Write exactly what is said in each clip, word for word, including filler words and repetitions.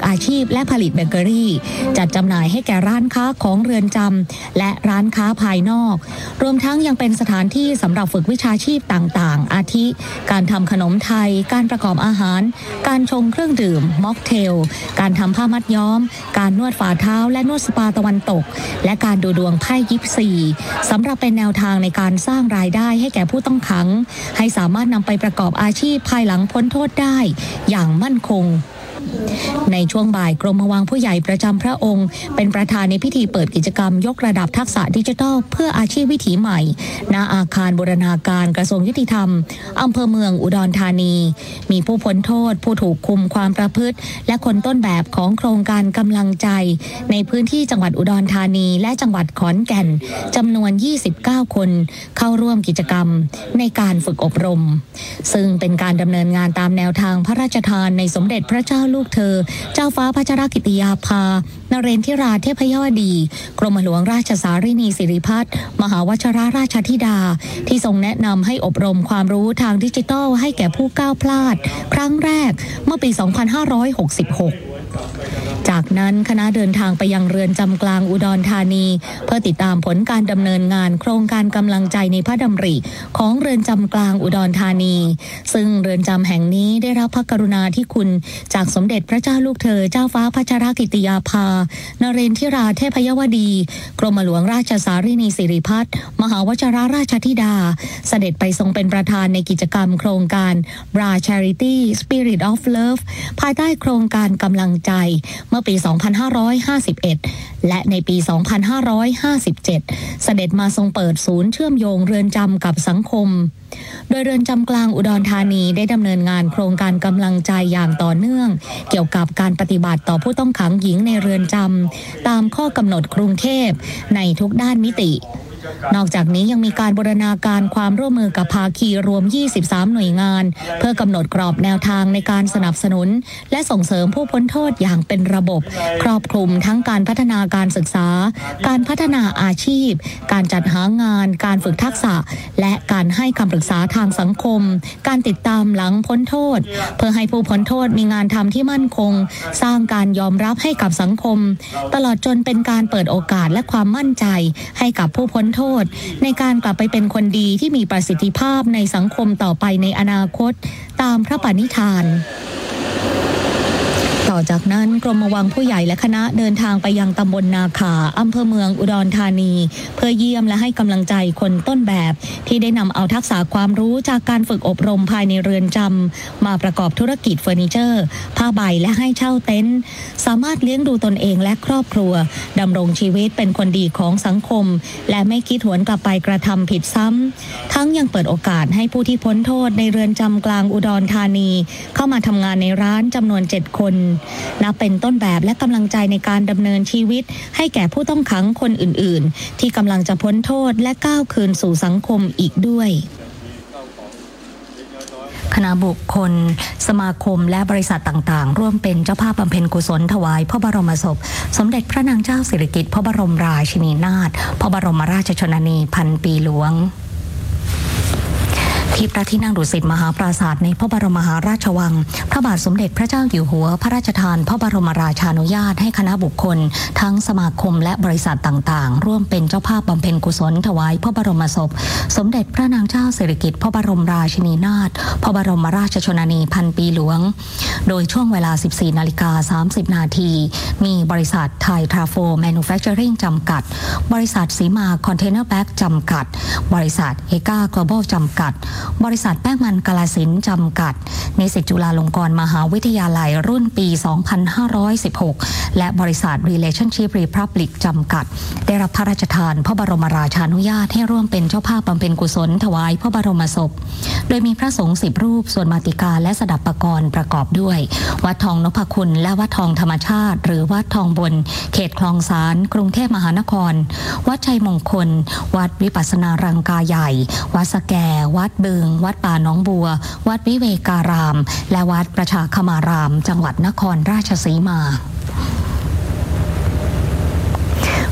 อาชีพและผลิตเบเกอรี่จัดจำหน่ายให้แก่ร้านค้าของเรือนจำและร้านค้าภายนอกรวมทั้งยังเป็นสถานที่สำหรับฝึกวิชาชีพต่างๆอาทิการทำขนมไทยการประกอบอาหารการชงเครื่องดื่มม็อกเทลการทำผ้ามัดย้อมการนวดฝ่าเท้าและนวดสปาตะวันตกและการดูดวงไพ่ยิปซีสำหรับเป็นแนวทางในการสร้างรายได้ให้แก่ผู้ต้องขังให้สามารถนำไปประกอบอาชีพภายหลังพ้นโทษได้อย่างมั่นคงในช่วงบ่ายกรมวังผู้ใหญ่ประจำพระองค์เป็นประธานในพิธีเปิดกิจกรรมยกระดับทักษะดิจิทัลเพื่ออาชีพวิถีใหม่ณอาคารบูรณาการกระทรวงยุติธรรมอำเภอเมืองอุดรธานีมีผู้พ้นโทษผู้ถูกคุมความประพฤติและคนต้นแบบของโครงการกำลังใจในพื้นที่จังหวัดอุดรธานีและจังหวัดขอนแก่นจำนวนยี่สิบเก้าคนเข้าร่วมกิจกรรมในการฝึกอบรมซึ่งเป็นการดำเนินงานตามแนวทางพระราชทานในสมเด็จพระเจ้าลูกเธอเจ้าฟ้าพัชรกิติยาภานเรนทิราเทพยวดีกรมหลวงราชสารินีสิริพัฒน์มหาวชิรราชธิดาที่ทรงแนะนำให้อบรมความรู้ทางดิจิทัลให้แก่ผู้ก้าวพลาดครั้งแรกเมื่อปี สองพันห้าร้อยหกสิบหกจากนั้นคณะเดินทางไปยังเรือนจำกลางอุดรธานีเพื่อติดตามผลการดำเนินงานโครงการกำลังใจในพระดำริของเรือนจำกลางอุดรธานีซึ่งเรือนจำแห่งนี้ได้รับพระกรุณาธิคุณจากสมเด็จพระเจ้าลูกเธอเจ้าฟ้าพัชรกิติยาภานเรนทิราเทพยวดีกรมหลวงราชสารินีสิริพัฒน์มหาวชิรราชธิดาเสด็จไปทรงเป็นประธานในกิจกรรมโครงการ บรา Charity Spirit of Love ภายใต้โครงการกำลังใจเมื่อปี สองพันห้าร้อยห้าสิบเอ็ด และในปี สองพันห้าร้อยห้าสิบเจ็ด เสด็จมาทรงเปิดศูนย์เชื่อมโยงเรือนจำกับสังคมโดยเรือนจำกลางอุดรธานีได้ดำเนินงานโครงการกำลังใจอย่างต่อเนื่องเกี่ยวกับการปฏิบัติต่อผู้ต้องขังหญิงในเรือนจำตามข้อกำหนดกรุงเทพในทุกด้านมิตินอกจากนี้ยังมีการบูรณาการความร่วมมือกับภาคีรวมยี่สิบสามหน่วยงานเพื่อกำหนดกรอบแนวทางในการสนับสนุนและส่งเสริมผู้พ้นโทษอย่างเป็นระบบครอบคลุมทั้งการพัฒนาการศึกษาการพัฒนาอาชีพการจัดหางานการฝึกทักษะและการให้คำปรึกษาทางสังคมการติดตามหลังพ้นโทษเพื่อให้ผู้พ้นโทษมีงานทำที่มั่นคงสร้างการยอมรับให้กับสังคมตลอดจนเป็นการเปิดโอกาสและความมั่นใจให้กับผู้พ้นโทษในการกลับไปเป็นคนดีที่มีประสิทธิภาพในสังคมต่อไปในอนาคตตามพระปณิธานต่อจากนั้นกรมวังผู้ใหญ่และคณะเดินทางไปยังตำบลนาขาอำเภอเมืองอุดรธานีเพื่อเยี่ยมและให้กำลังใจคนต้นแบบที่ได้นำเอาทักษะความรู้จากการฝึกอบรมภายในเรือนจำมาประกอบธุรกิจเฟอร์นิเจอร์ผ้าใบและให้เช่าเต็นท์สามารถเลี้ยงดูตนเองและครอบครัวดำรงชีวิตเป็นคนดีของสังคมและไม่คิดหวนกลับไปกระทำผิดซ้ำทั้งยังเปิดโอกาสให้ผู้ที่พ้นโทษในเรือนจำกลางอุดรธานีเข้ามาทำงานในร้านจำนวนเจ็ดคนนับเป็นต้นแบบและกำลังใจในการดำเนินชีวิตให้แก่ผู้ต้องขังคนอื่นๆที่กำลังจะพ้นโทษและก้าวคืนสู่สังคมอีกด้วยคณะบุคคลสมาคมและบริษัทต่างๆร่วมเป็นเจ้าภาพบำเพ็ญกุศลถวายพระบรมศพสมเด็จพระนางเจ้าสิริกิติ์พระบรมราชินีนาถพระบรมราชชนนีพันปีหลวงที่พระที่นั่งดุสิตมหาปราสาทในพระบรมมหาราชวังพระบาทสมเด็จพระเจ้าอยู่หัวพระราชทานพระบรมราชานุญาตให้คณะบุคคลทั้งสมาคมและบริษัทต่างๆร่วมเป็นเจ้าภาพบำเพ็ญกุศลถวายพระบรมศพสมเด็จพระนางเจ้าสิริกิติ์พระบรมราชินีนาถพระบรมราชชนนีพันปีหลวงโดยช่วงเวลา สิบสี่นาฬิกาสามสิบนาทีมีบริษัทไทยทราโฟแมนูแฟคเจอริงจำกัดบริษัทสีมาคอนเทนเนอร์แบ็กจำกัดบริษัทเอกา Global จำกัดบริษัทแป้งมันกาฬสินธุ์จำกัดนิสิตจุฬาลงกรณ์มหาวิทยาลัยรุ่นปี สองพันห้าร้อยสิบหก และบริษัท Relationship Republic จำกัดได้รับพระราชทานพระบรมราชานุญาตให้ร่วมเป็นเจ้าภาพบำเพ็ญกุศลถวายพระบรมศพโดยมีพระสงฆ์สิบรูปส่วนมาติกาและสดับปกรณ์ประกอบด้วยวัดทองนพคุณและวัดทองธรรมชาติหรือวัดทองบนเขตคลองสานกรุงเทพมหานครวัดชัยมงคลวัดวิปัสสนารังกาใหญ่วัดสแกวัดบึงวัดป่าหนองบัววัดวิเวการามและวัดประชาคมารามจังหวัดนครราชสีมา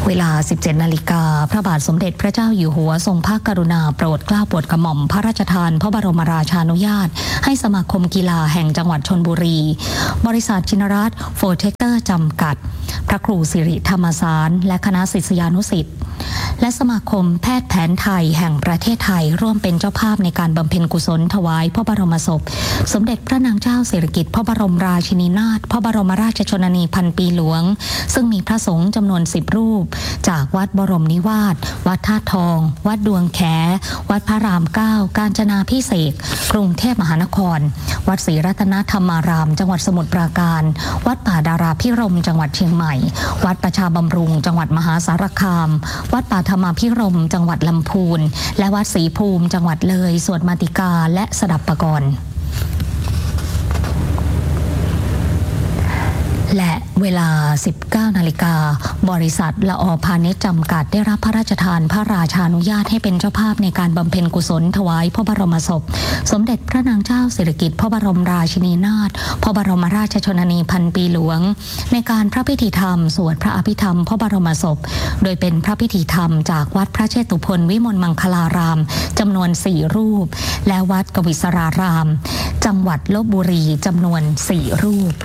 เวลา สิบเจ็ดนาฬิกา พระบาทสมเด็จพระเจ้าอยู่หัวทรงพระกรุณาโปรดเกล้าโปรดกระหม่อมพระราชทานพระบรมราชานุญาตให้สมาคมกีฬาแห่งจังหวัดชลบุรีบริษัทชินรัตน์โฟร์เทคเตอร์จำกัดพระครูสิริธรรมสารและคณะศิษยานุศิษย์และสมาคมแพทย์แผนไทยแห่งประเทศไทยร่วมเป็นเจ้าภาพในการบำเพ็ญกุศลถวายพระบรมศพสมเด็จพระนางเจ้าสิริกิติ์พระบรมราชินีนาถพระบรมราชชนนีพันปีหลวงซึ่งมีพระสงฆ์จำนวนสิบรูปจากวัดบรมนิวาสวัดธาตุทองวัดดวงแขวัดพระรามเก้ากาญจนาภิเษกกรุงเทพมหานครวัดศรีรัตนธรรมารามจังหวัดสมุทรปราการวัดป่าดาราพิรมจังหวัดเชียงใหม่วัดประชาบำรุงจังหวัดมหาสารคามวัดป่าธรรมาภิรมจังหวัดลำพูนและวัดศรีภูมิจังหวัดเลยสวดมาติกาและสดับปกรณ์และเวลา สิบเก้านาฬิกาบริษัทละออพาณิชย์จำกัดได้รับพระราชทานพระราชานุญาตให้เป็นเจ้าภาพในการบำเพ็ญกุศลถวายพระบรมศพสมเด็จพระนางเจ้าสิริกิติ์พระบรมราชินีนาถพระบรมราชชนนีพันปีหลวงในการพระพิธีธรรมสวดพระอภิธรรมพระบรมศพโดยเป็นพระพิธีธรรมจากวัดพระเชตุพนวิมลมังคลารามจำนวนสี่รูปและวัดกวิศรารามจังหวัดลพบุรีจำนวนสี่รูป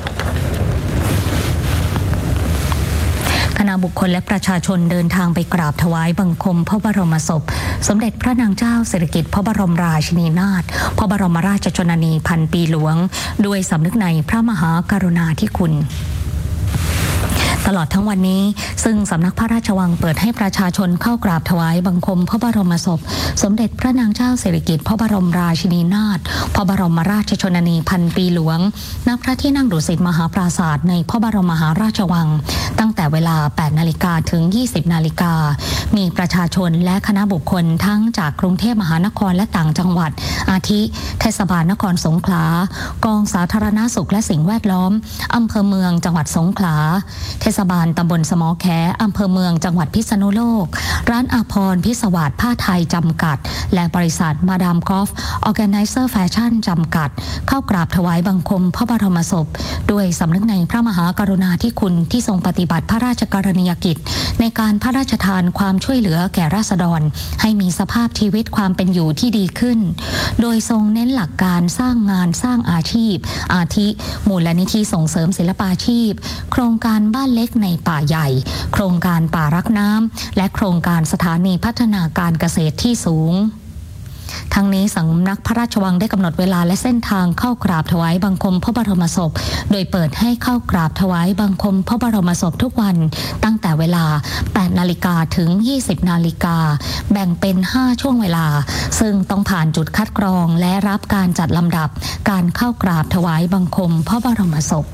คณะบุคคลและประชาชนเดินทางไปกราบถวายบังคมพระบรมศพสมเด็จพระนางเจ้าสิริกิติ์พระบรมราชินีนาถพระบรมราชชนนีพันปีหลวงด้วยสำนึกในพระมหากรุณาธิคุณตลอดทั้งวันนี้ซึ่งสำนักพระราชวังเปิดให้ประชาชนเข้ากราบถวายบังคมพระบรมศพสมเด็จพระนางเจ้าสิริกิติ์พระบรมราชินีนาถพระบรมราชชนนีพันปีหลวงณพระที่นั่งดุสิตมหาปราสาทในพระบรมมหาราชวังตั้งแต่เวลา แปดนาฬิกา ถึง ยี่สิบนาฬิกามีประชาชนและคณะบุคคลทั้งจากกรุงเทพมหานครและต่างจังหวัดอาทิเทศบาลนครสงขลากองสาธารณสุขและสิ่งแวดล้อมอำเภอเมืองจังหวัดสงขลาเทศบาลตำบลสมอแขอำเภอเมืองจังหวัดพิษณุโลกร้านอาภรณ์พิศวาสผ้าไทยจำกัดและบริษัทมาดามกอล์ฟออร์แกไนเซอร์แฟชั่นจำกัดเข้ากราบถวายบังคมพระบรมศพด้วยสำนึกในพระมหากรุณาธิคุณที่ทรงปฏิบัติพระราชกรณียกิจในการพระราชทานความช่วยเหลือแก่ราษฎรให้มีสภาพชีวิตความเป็นอยู่ที่ดีขึ้นโดยทรงเน้นหลักการสร้างงานสร้างอาชีพอาทิมูลนิธิส่งเสริมศิลปาชีพโครงการบ้านเล็กในป่าใหญ่โครงการป่ารักน้ำและโครงการสถานีพัฒนาการเกษตรที่สูงทั้งนี้สำนักพระราชวังได้กำหนดเวลาและเส้นทางเข้ากราบถวายบังคมพระบรมศพโดยเปิดให้เข้ากราบถวายบังคมพระบรมศพทุกวันตั้งแต่เวลา แปดนาฬิกา ถึง ยี่สิบนาฬิกาแบ่งเป็นห้าช่วงเวลาซึ่งต้องผ่านจุดคัดกรองและรับการจัดลำดับการเข้ากราบถวายบังคมพระบรมศพ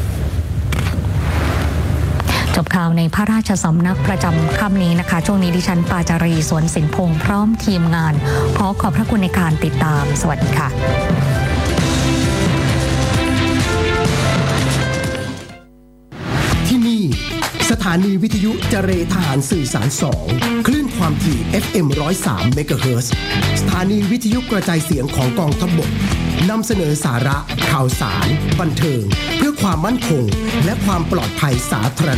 จบข่าวในพระราชสำนักประจำค่ำนี้นะคะช่วงนี้ดิฉันปาจารีสวนสินพงษ์พร้อมทีมงานขอขอบพระคุณในการติดตามสวัสดีค่ะที่นี่สถานีวิทยุเจเรทหารสื่อสารสองคลื่นความถี่ เอฟ เอ็ม หนึ่งศูนย์สาม เมกะเฮิรตซ์สถานีวิทยุกระจายเสียงของกองทัพบกนำเสนอสาระข่าวสารบันเทิงเพื่อความมั่นคงและความปลอดภัยสาธารณะ